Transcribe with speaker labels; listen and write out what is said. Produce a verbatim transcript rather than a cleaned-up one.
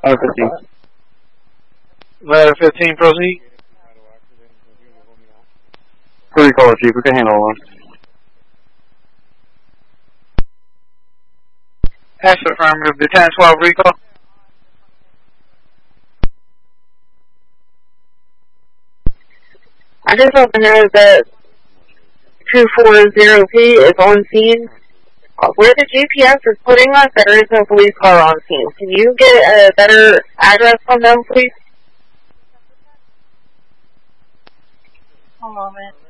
Speaker 1: Uh, fifteen.
Speaker 2: Ladder fifteen, proceed.
Speaker 1: Three caller chief, we can handle one.
Speaker 2: Pass affirmative. The ten twelve recall.
Speaker 3: I just want to know that two four zero P is on scene. Where the G P S is putting us, there is no police car on scene. Can you get a better address from them, please?
Speaker 4: One moment.